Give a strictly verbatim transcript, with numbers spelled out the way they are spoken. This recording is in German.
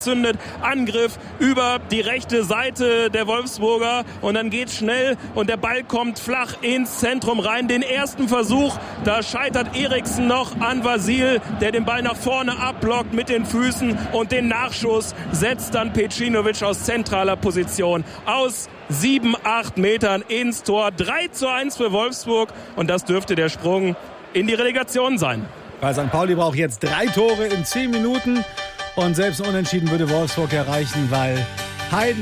zündet, Angriff über die rechte Seite der Wolfsburger und dann geht's schnell und der Ball kommt flach ins Zentrum rein. Den ersten Versuch, da scheitert Eriksen noch an Vasil, der den Ball nach vorne abblockt mit den Füßen und den Nachschuss setzt dann Pecinovic aus zentraler Position aus sieben, acht Metern ins Tor. drei zu eins für Wolfsburg und das dürfte der Sprung in die Relegation sein. Weil Sankt Pauli braucht jetzt drei Tore in zehn Minuten. Und selbst unentschieden würde Wolfsburg erreichen, weil Heiden